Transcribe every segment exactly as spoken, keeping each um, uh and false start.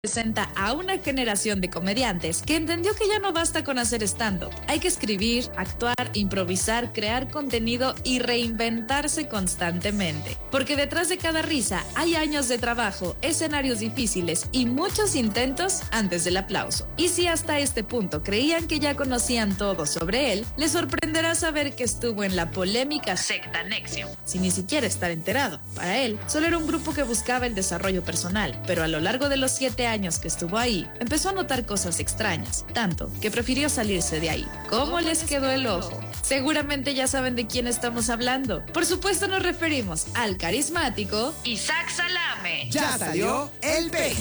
Presenta a una generación de comediantes que entendió que ya no basta con hacer stand-up. Hay que escribir, actuar, improvisar, crear contenido y reinventarse constantemente. Porque detrás de cada risa hay años de trabajo, escenarios difíciles y muchos intentos antes del aplauso. Y si hasta este punto creían que ya conocían todo sobre él, les sorprenderá saber que estuvo en la polémica secta Nexium, sin ni siquiera estar enterado. Para él, solo era un grupo que buscaba el desarrollo personal, pero a lo largo de los siete años años que estuvo ahí, empezó a notar cosas extrañas, tanto que prefirió salirse de ahí. ¿Cómo les quedó el ojo? Seguramente ya saben de quién estamos hablando. Por supuesto nos referimos al carismático Isaac Salame. Ya salió el peine.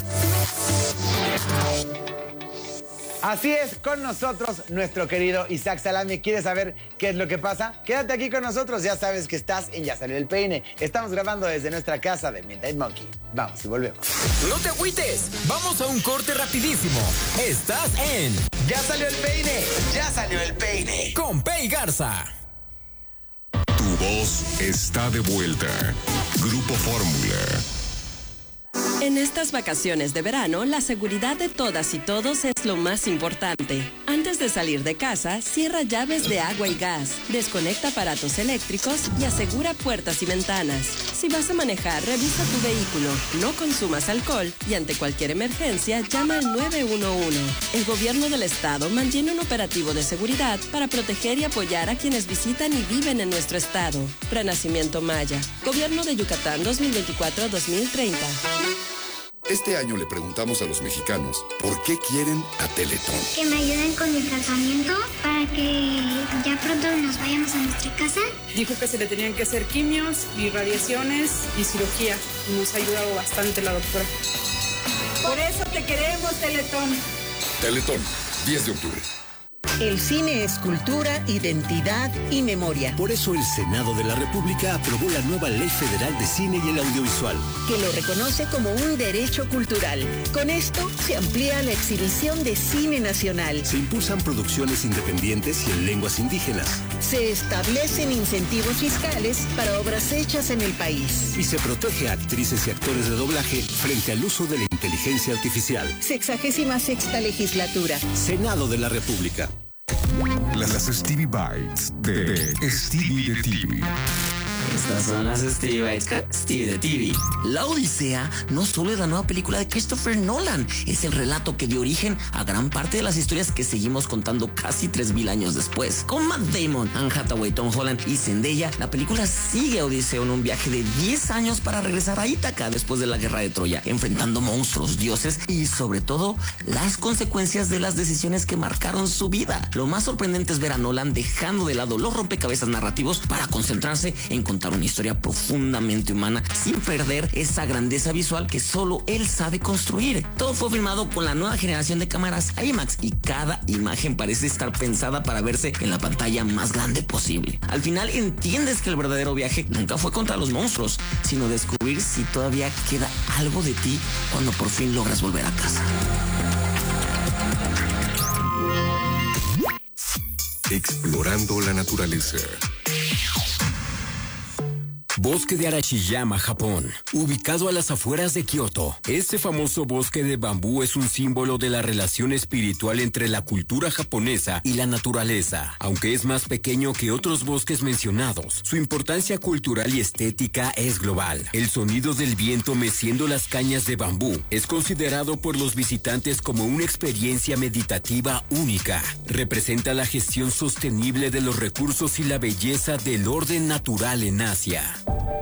Así es, con nosotros nuestro querido Isaac Salame. ¿Quieres saber qué es lo que pasa? Quédate aquí con nosotros, ya sabes que estás en Ya Salió el Peine. Estamos grabando desde nuestra casa de Midnight Monkey. Vamos y volvemos. No te agüites, vamos a un corte rapidísimo. Estás en Ya Salió el Peine, Ya Salió el Peine. Con Pei Garza. Tu voz está de vuelta. Grupo Fórmula. En estas vacaciones de verano, la seguridad de todas y todos es lo más importante. Antes de salir de casa, cierra llaves de agua y gas, desconecta aparatos eléctricos y asegura puertas y ventanas. Si vas a manejar, revisa tu vehículo, no consumas alcohol y ante cualquier emergencia, llama al nueve uno uno. El gobierno del estado mantiene un operativo de seguridad para proteger y apoyar a quienes visitan y viven en nuestro estado. Renacimiento Maya. Gobierno de Yucatán dos mil veinticuatro a dos mil treinta. Este año le preguntamos a los mexicanos por qué quieren a Teletón. Que me ayuden con mi tratamiento para que ya pronto nos vayamos a nuestra casa. Dijo que se le tenían que hacer quimios y radiaciones y cirugía. Nos ha ayudado bastante la doctora. Por eso te queremos, Teletón. Teletón, diez de octubre. El cine es cultura, identidad y memoria. Por eso el Senado de la República aprobó la nueva Ley Federal de Cine y el Audiovisual, que lo reconoce como un derecho cultural. Con esto se amplía la exhibición de cine nacional. Se impulsan producciones independientes y en lenguas indígenas. Se establecen incentivos fiscales para obras hechas en el país. Y se protege a actrices y actores de doblaje frente al uso de la inteligencia artificial. Sexagésima sexta legislatura. Senado de la República. Las Stevie Bites de, de Stevie de T V. Estas son las Stevie Bites con Stevie de T V. La Odisea no solo es la nueva película de Christopher Nolan, es el relato que dio origen a gran parte de las historias que seguimos contando casi tres mil años después. Con Matt Damon, Anne Hathaway, Tom Holland y Zendaya, la película sigue a Odiseo en un viaje de diez años para regresar a Ítaca después de la guerra de Troya, enfrentando monstruos, dioses y sobre todo las consecuencias de las decisiones que marcaron su vida. Lo más sorprendente es ver a Nolan dejando de lado los rompecabezas narrativos para concentrarse en contar una historia profundamente humana sin perder esa grandeza visual que solo él sabe construir. Todo fue filmado con la nueva generación de cámaras IMAX y cada imagen parece estar pensada para verse en la pantalla más grande posible. Al final entiendes que el verdadero viaje nunca fue contra los monstruos, sino descubrir si todavía queda algo de ti cuando por fin logras volver a casa. Explorando la naturaleza. Bosque de Arashiyama, Japón, ubicado a las afueras de Kioto. Este famoso bosque de bambú es un símbolo de la relación espiritual entre la cultura japonesa y la naturaleza. Aunque es más pequeño que otros bosques mencionados, su importancia cultural y estética es global. El sonido del viento meciendo las cañas de bambú es considerado por los visitantes como una experiencia meditativa única. Representa la gestión sostenible de los recursos y la belleza del orden natural en Asia.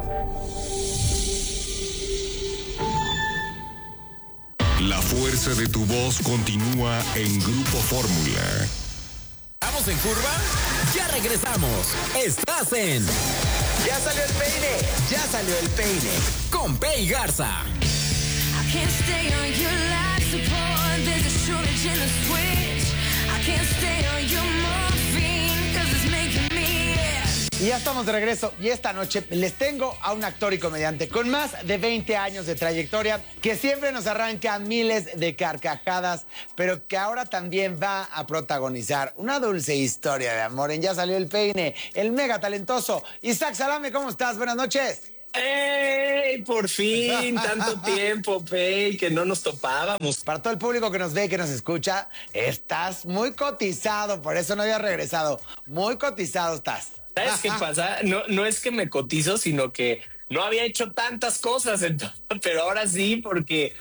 La fuerza de tu voz continúa en Grupo Fórmula. ¿Vamos en curva? Ya regresamos. Estás en Ya Salió el Peine, Ya Salió el Peine. Con Pei Garza. I can't stay on your life support. There's a shortage in the switch. I can't stay on your morphine cause it's making me ill. Y ya estamos de regreso y esta noche les tengo a un actor y comediante con más de veinte años de trayectoria que siempre nos arranca miles de carcajadas, pero que ahora también va a protagonizar una dulce historia de amor en Ya Salió el Peine, el mega talentoso Isaac Salame. ¿Cómo estás? Buenas noches. ¡Ey! Por fin, tanto tiempo, Pei, que no nos topábamos. Para todo el público que nos ve y que nos escucha, estás muy cotizado, por eso no había regresado. Muy cotizado estás. ¿Sabes qué pasa? No, no es que me cotizo, sino que no había hecho tantas cosas, entonces, pero ahora sí, porque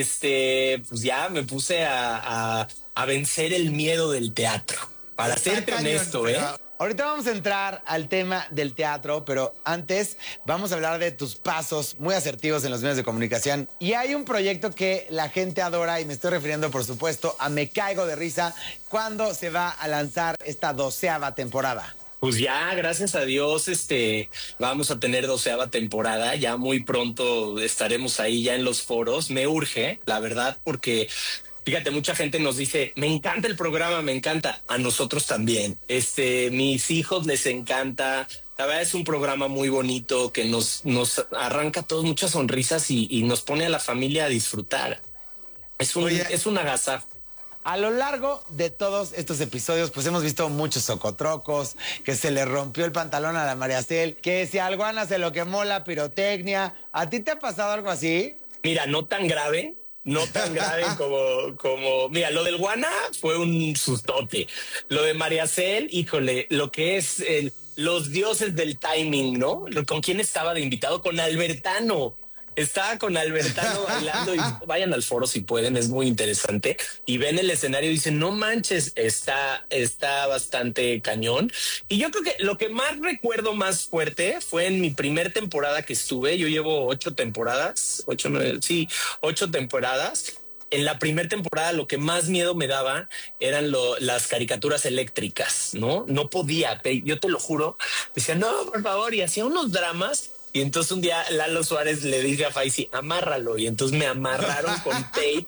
este, pues ya me puse a, a, a vencer el miedo del teatro. Para Está serte cañón, honesto, pero ¿eh? Ahorita vamos a entrar al tema del teatro, pero antes vamos a hablar de tus pasos muy asertivos en los medios de comunicación. Y hay un proyecto que la gente adora y me estoy refiriendo, por supuesto, a Me Caigo de Risa. ¿Cuándo se va a lanzar esta doceava temporada? Pues ya, gracias a Dios, este, vamos a tener doceava temporada. Ya muy pronto estaremos ahí ya en los foros. Me urge, la verdad, porque fíjate, mucha gente nos dice, me encanta el programa, me encanta. A nosotros también. Este, mis hijos les encanta. La verdad es un programa muy bonito que nos, nos arranca a todos muchas sonrisas y, y nos pone a la familia a disfrutar. Es un, Oye, es un agasajo. A lo largo de todos estos episodios, pues hemos visto muchos socotrocos, que se le rompió el pantalón a la Mariacel, que si a Alguana se lo quemó la pirotecnia. ¿A ti te ha pasado algo así? Mira, no tan grave. No tan grave como, como, mira, lo del Guana fue un sustote. Lo de Mariacel, híjole, lo que es el, los dioses del timing, ¿no? ¿Con quién estaba de invitado? Con Albertano. Estaba con Albertano bailando y vayan al foro si pueden, es muy interesante. Y ven el escenario y dicen, no manches, está, está bastante cañón. Y yo creo que lo que más recuerdo más fuerte fue en mi primer temporada que estuve. Yo llevo ocho temporadas, ocho, nueve, sí, ocho temporadas. En la primera temporada lo que más miedo me daba eran lo, las caricaturas eléctricas, ¿no? No podía, yo te lo juro. Decía, no, por favor, y hacía unos dramas. Y entonces un día Lalo Suárez le dice a Faisy, amárralo. Y entonces me amarraron con tape,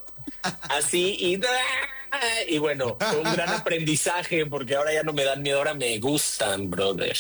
así, y, y bueno, fue un gran aprendizaje porque ahora ya no me dan miedo, ahora me gustan, brother.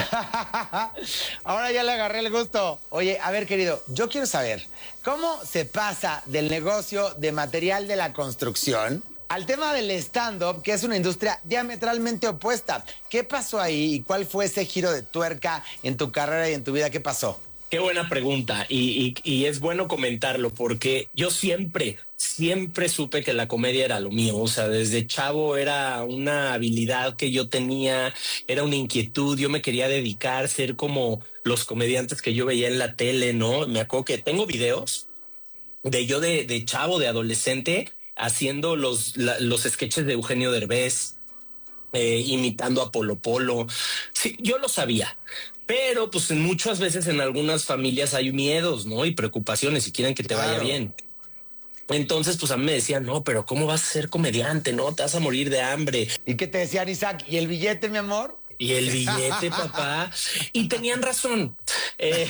Ahora ya le agarré el gusto. Oye, a ver, querido, yo quiero saber, ¿cómo se pasa del negocio de material de la construcción al tema del stand-up, que es una industria diametralmente opuesta? ¿Qué pasó ahí y cuál fue ese giro de tuerca en tu carrera y en tu vida? ¿Qué pasó? Qué buena pregunta y, y, y es bueno comentarlo porque yo siempre, siempre supe que la comedia era lo mío. O sea, desde chavo era una habilidad que yo tenía, era una inquietud. Yo me quería dedicar, ser como los comediantes que yo veía en la tele, ¿no? Me acuerdo que tengo videos de yo de, de chavo, de adolescente, haciendo los, la, los sketches de Eugenio Derbez, eh, imitando a Polo Polo. Sí, yo lo sabía. Pero pues muchas veces en algunas familias hay miedos, ¿no? Y preocupaciones y quieren que te Claro. vaya bien. Entonces, pues a mí me decían, no, pero ¿cómo vas a ser comediante? No, te vas a morir de hambre. ¿Y qué te decían, Isaac? ¿Y el billete, mi amor? Y el billete, papá. Y tenían razón. Eh,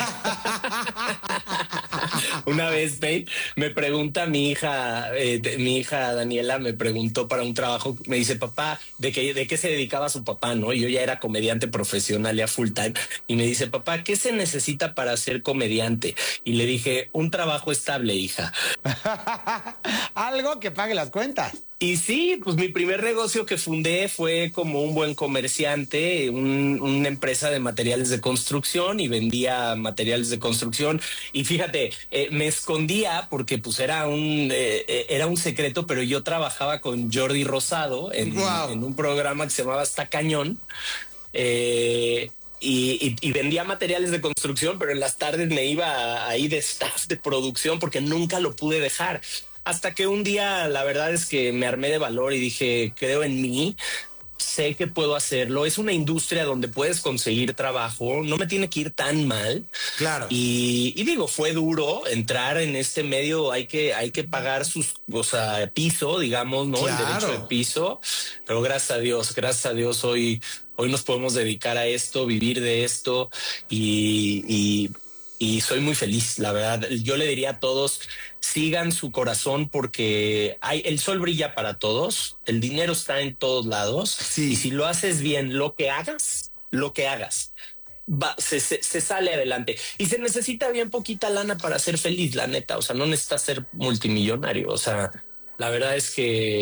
una vez, babe, me pregunta mi hija, eh, de- mi hija Daniela me preguntó para un trabajo, me dice, papá, ¿de qué, de qué se dedicaba su papá? ¿No? Y yo ya era comediante profesional, ya full time. Y me dice, papá, ¿qué se necesita para ser comediante? Y le dije, un trabajo estable, hija. Algo que pague las cuentas. Y sí, pues mi primer negocio que fundé fue como un buen comerciante, un- una empresa de materiales de construcción y vendía materiales de construcción. Y fíjate, eh, me escondía porque pues era un, eh, eh, era un secreto, pero yo trabajaba con Jordi Rosado en, Guau. en un programa que se llamaba Hasta Cañón. Eh, y, y- y vendía materiales de construcción, pero en las tardes me iba ahí de staff de producción porque nunca lo pude dejar. Hasta que un día, la verdad es que me armé de valor y dije, creo en mí, sé que puedo hacerlo. Es una industria donde puedes conseguir trabajo, no me tiene que ir tan mal. Claro. Y, y digo, fue duro entrar en este medio, hay que, hay que pagar sus, o sea, piso, digamos, ¿no? El Claro. derecho de piso. Pero gracias a Dios, gracias a Dios hoy, hoy nos podemos dedicar a esto, vivir de esto y, y, y soy muy feliz, la verdad. Yo le diría a todos, sigan su corazón porque hay, el sol brilla para todos, el dinero está en todos lados. Sí. Y si lo haces bien, lo que hagas, lo que hagas, va, se, se, se sale adelante. Y se necesita bien poquita lana para ser feliz, la neta. O sea, no necesitas ser multimillonario. O sea, la verdad es que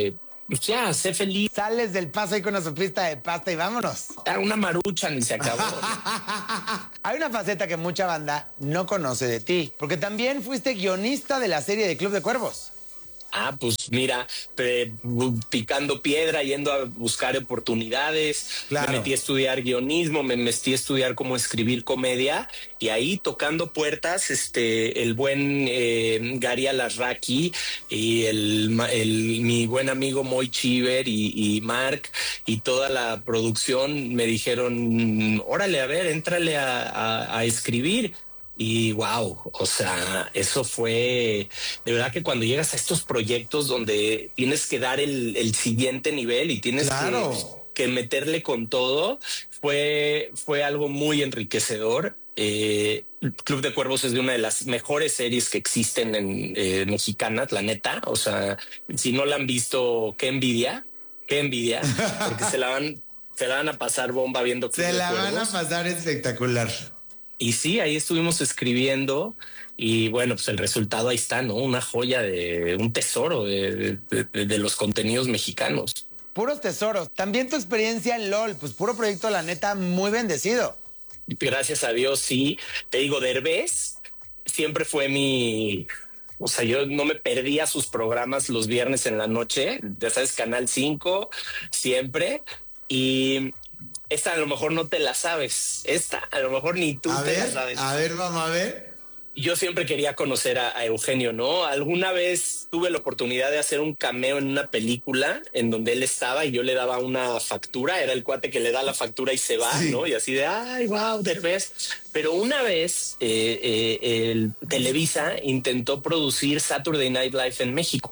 pues ya, sé feliz. Sales del Paso ahí con una sopita de pasta y vámonos. Ah, una maruchan y se acabó. Hay una faceta que mucha banda no conoce de ti, porque también fuiste guionista de la serie de Club de Cuervos. Ah, pues mira, pe- picando piedra, yendo a buscar oportunidades. Claro. Me metí a estudiar guionismo, me metí a estudiar cómo escribir comedia y ahí tocando puertas, este, el buen eh, Gary Alarraqui y el, ma- el mi buen amigo Moy Chiver y, y Mark y toda la producción me dijeron, órale, a ver, éntrale a, a, a escribir. Y wow, o sea, eso fue de verdad que cuando llegas a estos proyectos donde tienes que dar el, el siguiente nivel y tienes Claro. que, que meterle con todo, fue, fue algo muy enriquecedor. Eh, Club de Cuervos es de una de las mejores series que existen en eh, mexicanas, la neta. O sea, si no la han visto, qué envidia, qué envidia, porque se la van, se la van a pasar bomba viendo Club Se de la van a Cuervos. pasar espectacular. Y sí, ahí estuvimos escribiendo y bueno, pues el resultado ahí está, ¿no? Una joya de un tesoro de, de, de, de los contenidos mexicanos. Puros tesoros. También tu experiencia en LOL, pues puro proyecto, la neta, muy bendecido. Gracias a Dios, sí. Te digo, Derbez siempre fue mi... O sea, yo no me perdía sus programas los viernes en la noche. Ya sabes, Canal cinco, siempre. Y... esta a lo mejor no te la sabes. Esta a lo mejor ni tú A te ver, la sabes. a ver, vamos a ver. Yo siempre quería conocer a, a Eugenio, ¿no? Alguna vez tuve la oportunidad de hacer un cameo en una película en donde él estaba y yo le daba una factura. Era el cuate que le da la factura y se va, Sí. ¿no? Y así de, ay, wow, Derbez. Pero una vez eh, eh, el Televisa intentó producir Saturday Night Live en México.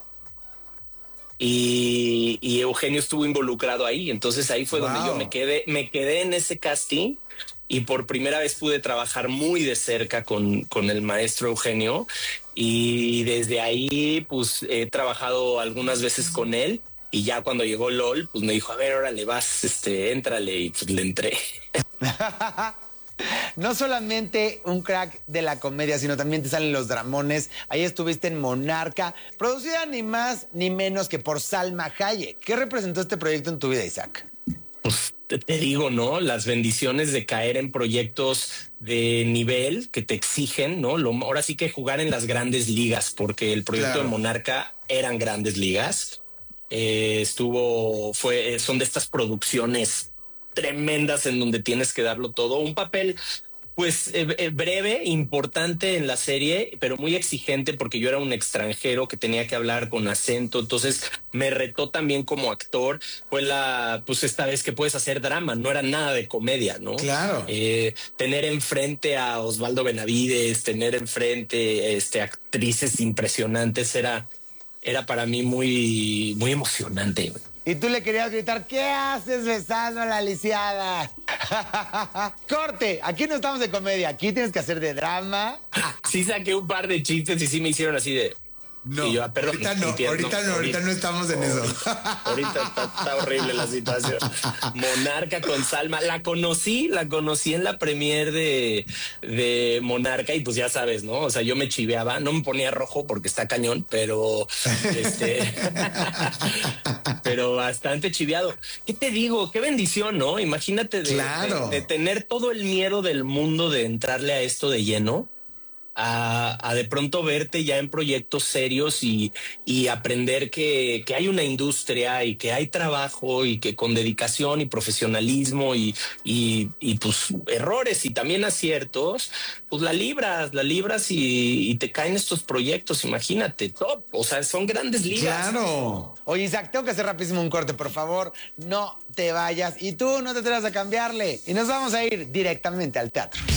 Y, y Eugenio estuvo involucrado ahí. Entonces ahí fue Wow. donde yo me quedé, me quedé en ese casting y por primera vez pude trabajar muy de cerca con, con el maestro Eugenio. Y desde ahí, pues he trabajado algunas veces con él. Y ya cuando llegó LOL, pues me dijo, a ver, órale, vas, este, éntrale. Y pues le entré. No solamente un crack de la comedia, sino también te salen los dramones. Ahí estuviste en Monarca, producida ni más ni menos que por Salma Hayek. ¿Qué representó este proyecto en tu vida, Isaac? Pues te, te digo, ¿no? Las bendiciones de caer en proyectos de nivel que te exigen, ¿no? Lo, ahora sí que jugar en las grandes ligas, porque el proyecto Claro. de Monarca eran grandes ligas. Eh, estuvo, fue, son de estas producciones tremendas en donde tienes que darlo todo. Un papel, pues, eh, eh, breve, importante en la serie, pero muy exigente porque yo era un extranjero que tenía que hablar con acento. Entonces me retó también como actor. Fue la, pues, esta vez que puedes hacer drama, no era nada de comedia, ¿no? Claro. Eh, tener enfrente a Osvaldo Benavides, tener enfrente este, actrices impresionantes, era, era para mí muy, muy emocionante. Y tú le querías gritar, ¿qué haces besando a la lisiada? Corte, aquí no estamos de comedia, aquí tienes que hacer de drama. Sí saqué un par de chistes y sí me hicieron así de... No, y yo, ah, perdón, ahorita no, entiendo, ahorita no, ahorita no estamos en eso. Ahorita está, está horrible la situación. Monarca con Salma. La conocí, la conocí en la premier de, de Monarca y pues ya sabes, ¿no? O sea, yo me chiveaba, no me ponía rojo porque está cañón, pero este... pero bastante chiveado. ¿Qué te digo? Qué bendición, ¿no? Imagínate de, Claro. de, de tener todo el miedo del mundo de entrarle a esto de lleno. A, a de pronto verte ya en proyectos serios y, y aprender que, que hay una industria y que hay trabajo y que con dedicación y profesionalismo y, y, y pues errores y también aciertos, pues la libras, la libras y, y te caen estos proyectos, imagínate, top, o sea, son grandes ligas. Claro. Oye, Isaac, tengo que hacer rapidísimo un corte, por favor. No te vayas y tú no te atrevas a cambiarle. Y nos vamos a ir directamente al teatro.